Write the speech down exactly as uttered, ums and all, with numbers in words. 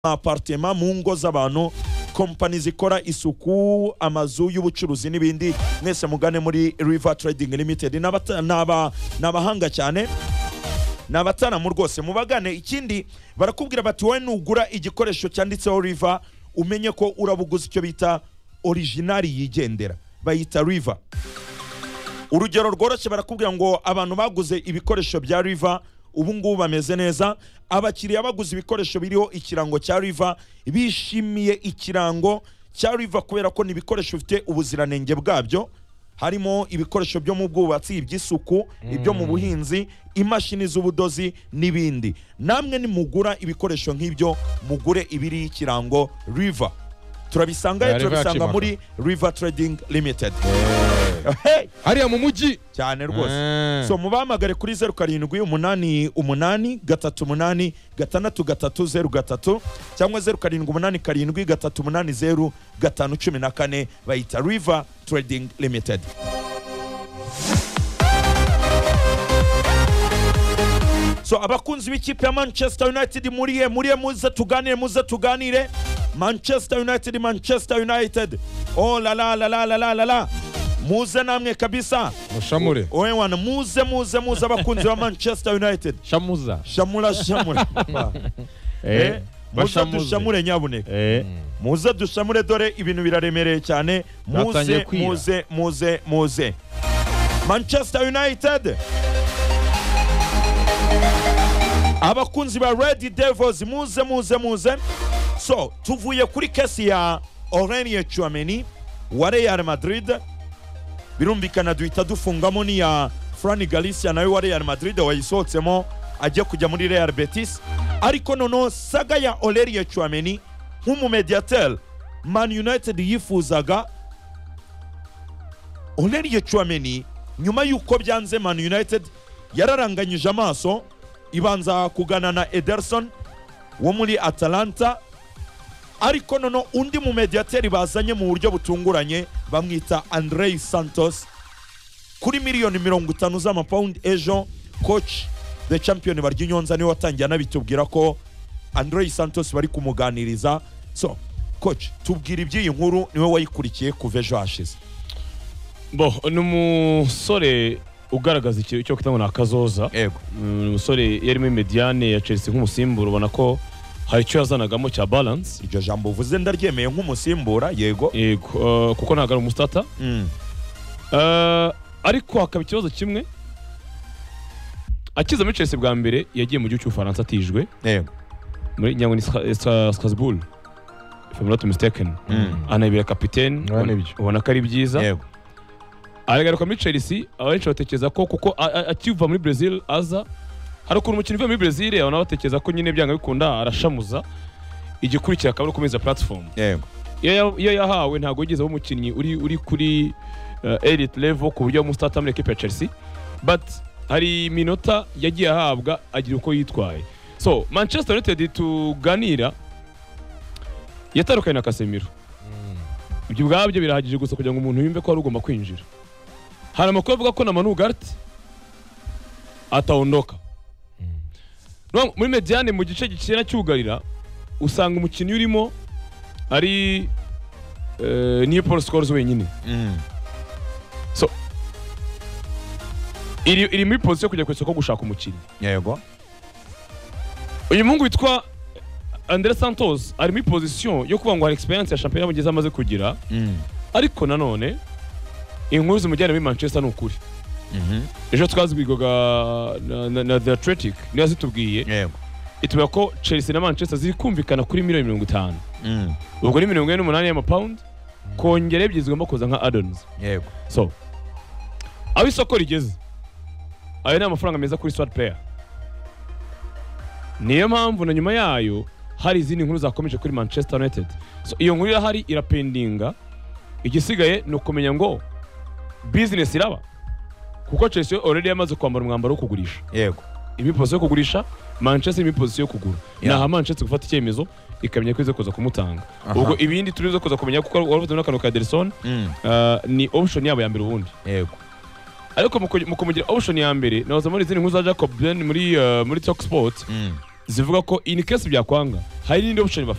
apartment mu ngo z'abantu, kompani zikora isuku, amazu y'ubucuruzi n'ibindi. Mwese mugane muri River Trading Limited. Naba nabahanga cyane, nabatana mu rwose mubagane. Ikindi barakubwira bati wowe nugura igikoresho cyanditseho River umenye ko urabuguza icyo bita original yigendera, bayita River. Urugero rworoshye barakubwira ngo abantu baguze ibikoresho bya River ubu ngubu bameze neza. Abakiriya baguze ibikoresho biriho ikirango cya River bishimiye ikirango cya River kubera ko ni ibikoresho bifite ubuziranenge bwabyo, harimo ibikoresho byo mu bwubatsi, iby'isuku, mm. ibyo mu buhinzi, imashini z'ubudozi n'ibindi. Namwe nimugura ibikoresho nk'ibyo mugure ibiri ikirango River. Turabisanga yeah, turabisanga muri River Trading Limited. Yeah. Hey, hariya mu mujyi cyane rwose. Yeah. So mubahamagare kuri zero karindwi umunani umunani gatatu umunani gatandatu gatatu zero gatatu cyangwa zero karindwi umunani karindwi gatatu umunani zero gatanu cumi na kane, bayita River Trading Limited. So abakunzi b'ikipe ya Manchester United muriye muriye muze tuganire muze tuganire. Manchester United Manchester United oh la la la la la la la muze namwe kabisa mushamure owe wana muze muze muze abakunzi ba Manchester United shamuza shamura shamura eh muze dushamure nyabuneka eh muze dushamure dore ibintu biraremereye cyane. Muze muze muze muze Manchester United abakunzi ba Red Devils muze muze muze. So tuvuye kuri kesi ya Aurelien Tchouameni wa Real Madrid, birumvikana duhita dufungamo ni ya Fran Galicia nawe wa Real Madrid wayisohotsemo ajya kujya muri Real Betis. Ariko nono saga ya Aurelien Tchouameni nk'umumediateur Man United yifuzaga Aurelien Tchouameni nyuma yuko byanze Man United yararanganyije amaso ibanza kugana na Ederson wo muri Atalanta. Ariko nono undi mu mediateri bazanye mu buryo butunguranye bamwita Andrei Santos kuri miliyoni mirongo itanu z'amapaundi. Ejo coach the champion baryinyonza niwe watangiye anabitubwira ko Andrei Santos bari kumuganiriza. So coach tubwira iby'iyi nkuru, niwe wayikurikiye kuva ejo hashize. Bo numusore ugaragaza ikintu cyo kwitanga nakazoza. Yego umusore yarimo mediane ya Chelsea nk'umusimbura, ubona ko hari icyo yazanagamo cya balance. Iryo jambo uvuze ndaryemeye nk'umusimbura. Yego yego uh, kuko ntago ari umustarter. mm. uh, ariko hakaba ikibazo kimwe, akiza muri Chelsea bwa mbere yagiye mu gihugu cy'Ufaransa atijwe. Yego muri nyango ni Strasbourg if I'm not mistaken. mm. Anabira capitaine, ubona ko ari byiza. Yego aragaruka muri Chelsea abenshi batekereza ko kuko akiva muri Brazil aza hari ukuntu umukino uvuye muri Brazil abana batekereza ko nyine byanga bikunda arashamuza igikurikira akaba ari kumeza platform. Yego iyo yahawe ntago yigeze umukinnyi uri uri kuri uh, elite level ku buryo mu starter muri equipe ya Chelsea, but hari minota yagiye ahabwa agira uko yitwaye. So Manchester United tuganira yatarukanye na Casemiro. Ibyo bwabyo birahagije gusa kugira ngo umuntu yumve ko ari ugomba kwinjira. Hari amakuru avuga ko na Manu Ugarte ataondoka. Mm. Muri mediane mu gice gikina cyugarira usanga umukinnyi urimo ari uh, New Paul Scholes wenyine. Mm. So iri iri muri position kujya ku isoko gushaka umukinnyi. Yego uyu mungu witwa Andrés Santos ari muri position yo kuba ngo hari experience ya championnat mugeze amaze kugira. Mm. Ariko nanone inkuru zimujyana muri Manchester n'ukuri. Mhm. Ejo twazibwigoga na, na, na The Athletic niyo zitubwiye. Yego itubwira ko Chelsea na Manchester ziri kumvikana kuri miliyoni mirongo itanu. Mm. Ubwo ni mirongo ine n'umunani y'amapaundi kongera ebyizigomba kuza nka add-ons. Yego So aho isoko rigeze ayo ni amafaranga meza kuri squad player. Niyo mpamvu na nyuma yayo hari izindi nkuru zakomeje kuri Manchester United. So iyo nkuru irahari irapendinga, igisigaye ni ukumenya ngo business iraba kuko Chelsea already yamaze kwambara umwambaro wo kugurisha. Yego imiposition yo kugurisha, Manchester imiposition yo kugura. Yeah. Naha Manchester gufata icyemezo ikamenya ko ize kuza kumutanga. Ubwo ibindi turizo kuza kumenya kuko waravuze n'akantu ka Ederson. Mm. Uh, ni option yabo ya mbere ubundi. Yego ariko mu kumugira option ya mbere nazo muri izindi nkuru za Jacob Ben muri uh, muri Talk Sport. Mm. zivuga ko in case byakwanga hari n'indi option bafite